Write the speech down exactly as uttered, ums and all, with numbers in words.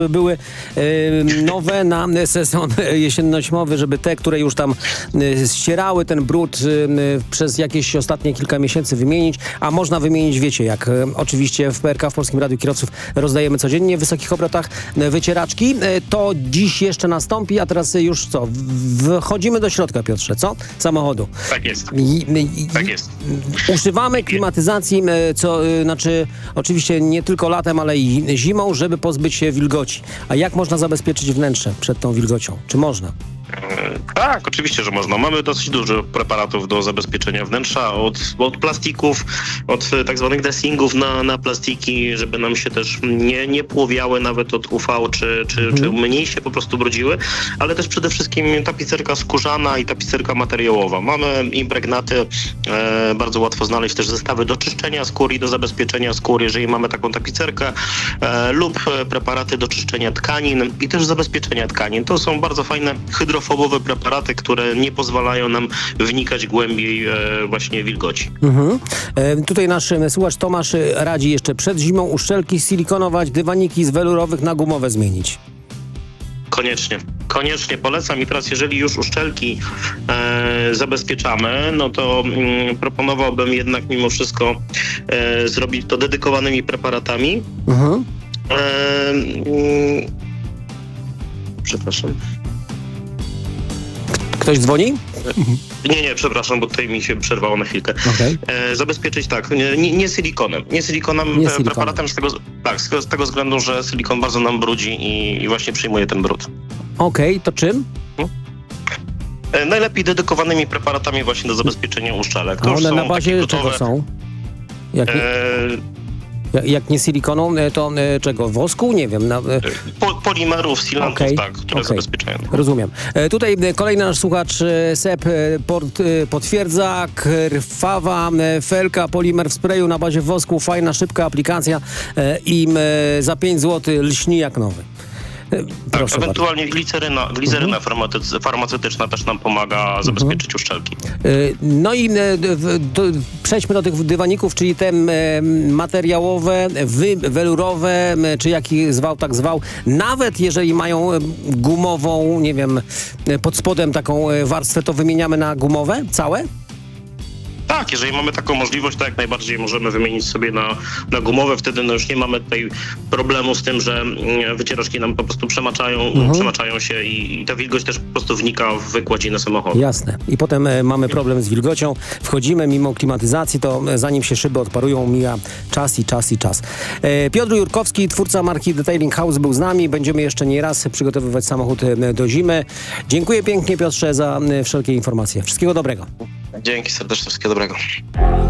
były e, nowe na sezon jesienno-zimowy, żeby te, które już tam e, ścierały ten brud e, przez jakieś ostatnie kilka miesięcy wymienić, a można wymienić, wiecie jak, e, oczywiście w P R K, w Polskim Radiu Kierowców rozdajemy codziennie w wysokich obrotach e, wycieraczki. E, to dziś jeszcze nastąpi, a teraz już co? Wchodzimy do środka, Piotrze, co? Samochodu. Tak jest. I, i, Tak jest. Używamy klimatyzacji, e, co, e, znaczy oczywiście nie tylko latem, ale i zimą, żeby pozbyć się wilgoci. A jak można zabezpieczyć wnętrze przed tą wilgocią? Czy można? Tak, oczywiście, że można. Mamy dosyć dużo preparatów do zabezpieczenia wnętrza, od, od plastików, od tak zwanych dressingów na, na plastiki, żeby nam się też nie, nie płowiały nawet od U V, czy, czy, mhm. czy mniej się po prostu brudziły, ale też przede wszystkim tapicerka skórzana i tapicerka materiałowa. Mamy impregnaty, e, bardzo łatwo znaleźć też zestawy do czyszczenia skóry i do zabezpieczenia skóry, jeżeli mamy taką tapicerkę, e, lub preparaty do czyszczenia tkanin i też zabezpieczenia tkanin. To są bardzo fajne hydrofobowe preparaty, które nie pozwalają nam wnikać głębiej e, właśnie wilgoci. Mhm. E, tutaj nasz słuchacz Tomasz radzi jeszcze przed zimą uszczelki silikonować, dywaniki z welurowych na gumowe zmienić. Koniecznie. Koniecznie polecam i teraz jeżeli już uszczelki e, zabezpieczamy, no to mm, proponowałbym jednak mimo wszystko e, zrobić to dedykowanymi preparatami. Mhm. E, mm, przepraszam. Ktoś dzwoni? Nie, nie, przepraszam, bo tutaj mi się przerwało na chwilkę. Okay. E, zabezpieczyć tak, nie, nie silikonem. Nie silikonem, nie e, silikonem. preparatem z tego, tak, z, z tego względu, że silikon bardzo nam brudzi i, i właśnie przyjmuje ten brud. Okej, okay, to czym? E, najlepiej dedykowanymi preparatami właśnie do zabezpieczenia uszczelek. To A one są na bazie gotowe, czego są? Jak, e, jak, jak nie silikonu, to e, czego? Wosku? Nie wiem. Na, po, polimerów, silantów, okay. tak, które okay. zabezpieczają. Rozumiem. E, tutaj e, kolejny nasz słuchacz e, Sep e, port, e, potwierdza, krwawa e, felka, polimer w sprayu na bazie wosku, fajna, szybka aplikacja e, i e, za pięć złotych lśni jak nowy. Tak, ewentualnie gliceryna, gliceryna mhm. farmace- farmaceutyczna też nam pomaga zabezpieczyć mhm. uszczelki. No i do, przejdźmy do tych dywaników, czyli te materiałowe, wy, welurowe, czy jaki zwał, tak zwał. Nawet jeżeli mają gumową, nie wiem, pod spodem taką warstwę, to wymieniamy na gumowe całe? Tak, jeżeli mamy taką możliwość, to jak najbardziej możemy wymienić sobie na, na gumowe. Wtedy no już nie mamy tutaj problemu z tym, że wycieraczki nam po prostu przemaczają, mhm. przemaczają się i, i ta wilgoć też po prostu wnika w wykładzinę samochodu. Jasne. I potem e, mamy problem z wilgocią. Wchodzimy mimo klimatyzacji, to e, zanim się szyby odparują, mija czas i czas i czas. E, Piotr Jurkowski, twórca marki Detailing House, był z nami. Będziemy jeszcze nie raz przygotowywać samochód e, do zimy. Dziękuję pięknie, Piotrze, za e, wszelkie informacje. Wszystkiego dobrego. Dzięki serdecznie, wszystkiego dobrego.